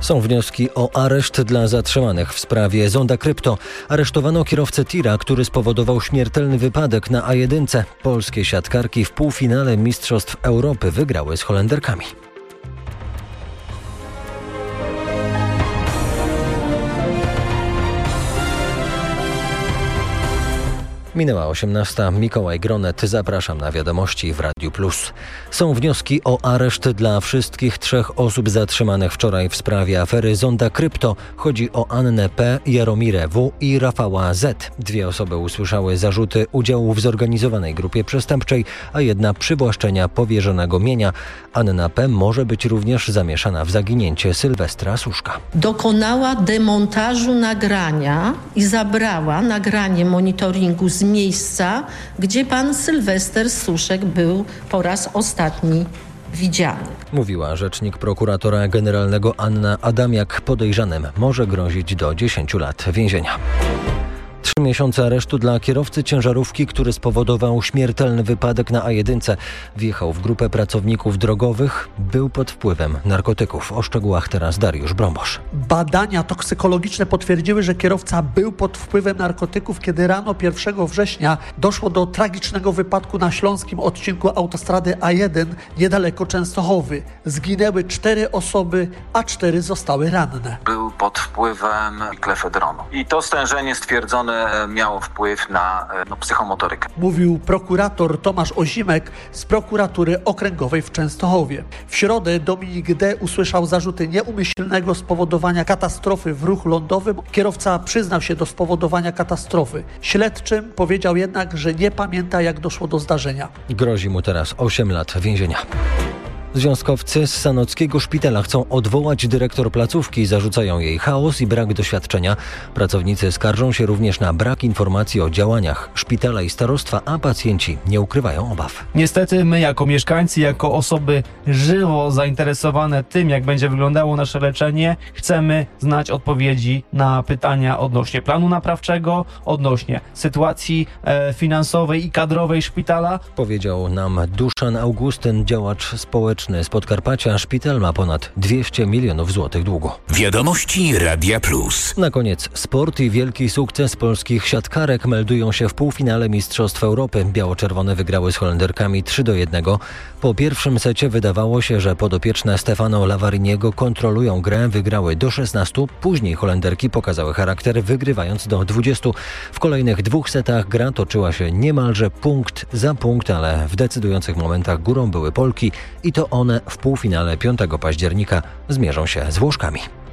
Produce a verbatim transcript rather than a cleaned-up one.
Są wnioski o areszt dla zatrzymanych w sprawie Zonda Krypto. Aresztowano kierowcę tira, który spowodował śmiertelny wypadek na A jeden. Polskie siatkarki w półfinale Mistrzostw Europy wygrały z Holenderkami. Minęła osiemnasta. Mikołaj Gronet. Zapraszam na wiadomości w Radiu Plus. Są wnioski o areszt dla wszystkich trzech osób zatrzymanych wczoraj w sprawie afery Zonda Krypto. Chodzi o Annę P., Jaromirę W. i Rafała Z. Dwie osoby usłyszały zarzuty udziału w zorganizowanej grupie przestępczej, a jedna przywłaszczenia powierzonego mienia. Anna P. może być również zamieszana w zaginięcie Sylwestra Suszka. Dokonała demontażu nagrania i zabrała nagranie monitoringu z miejsca, gdzie pan Sylwester Suszek był po raz ostatni widziany. Mówiła rzecznik prokuratora generalnego Anna Adamiak. Podejrzanym może grozić do dziesięciu lat więzienia. Trzy miesiące aresztu dla kierowcy ciężarówki, który spowodował śmiertelny wypadek na A jeden. Wjechał w grupę pracowników drogowych, był pod wpływem narkotyków. O szczegółach teraz Dariusz Brombosz. Badania toksykologiczne potwierdziły, że kierowca był pod wpływem narkotyków, kiedy rano pierwszego września doszło do tragicznego wypadku na śląskim odcinku autostrady A jeden niedaleko Częstochowy. Zginęły cztery osoby, a cztery zostały ranne. Był pod wpływem klefedronu. I to stężenie stwierdzone miało wpływ na no, psychomotorykę. Mówił prokurator Tomasz Ozimek z prokuratury okręgowej w Częstochowie. W środę Dominik D. usłyszał zarzuty nieumyślnego spowodowania katastrofy w ruchu lądowym. Kierowca przyznał się do spowodowania katastrofy. Śledczym powiedział jednak, że nie pamięta, jak doszło do zdarzenia. Grozi mu teraz osiem lat więzienia. Związkowcy z Sanockiego Szpitala chcą odwołać dyrektor placówki. Zarzucają jej chaos i brak doświadczenia. Pracownicy skarżą się również na brak informacji o działaniach szpitala i starostwa, a pacjenci nie ukrywają obaw. Niestety my jako mieszkańcy, jako osoby żywo zainteresowane tym, jak będzie wyglądało nasze leczenie, chcemy znać odpowiedzi na pytania odnośnie planu naprawczego, odnośnie sytuacji e, finansowej i kadrowej szpitala. Powiedział nam Duszan Augustyn, działacz społeczny z Podkarpacia. Szpital ma ponad dwieście milionów złotych długu. Wiadomości Radia Plus. Na koniec sport i wielki sukces polskich siatkarek meldują się w półfinale Mistrzostw Europy. Biało-czerwone wygrały z Holenderkami trzy do jednego. Po pierwszym secie wydawało się, że podopieczne Stefano Lavariniego kontrolują grę, wygrały do szesnastu. Później Holenderki pokazały charakter, wygrywając do dwudziestu. W kolejnych dwóch setach gra toczyła się niemalże punkt za punkt, ale w decydujących momentach górą były Polki i to one w półfinale piątego października zmierzą się z Włoszkami.